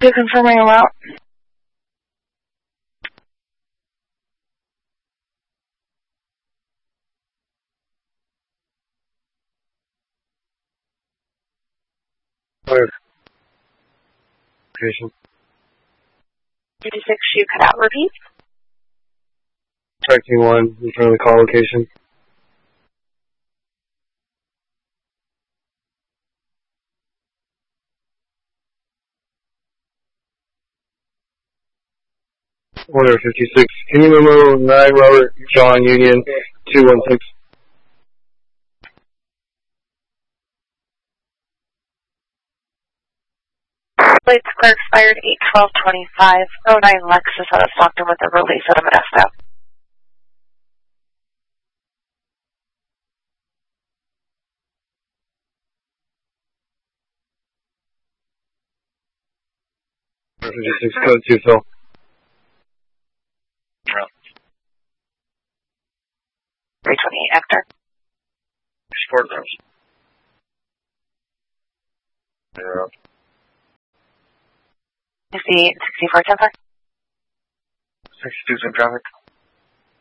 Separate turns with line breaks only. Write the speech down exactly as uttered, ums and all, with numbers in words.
To confirm my route.
Where? Location.
fifty-six, you cut out. Repeat.
Tracking one, in front of the call location. Order fifty-six. Can you memo nine Robert John Union two one six?
Plate square expired eight twelve twenty-five. oh nine Lexus out of Stockton with a release at a Modesto.
fifty-six, code two, Phil.
three twenty-eight Hector.
Sport Rose. Zero.
You see sixty-four ten five?
sixty-two, some traffic.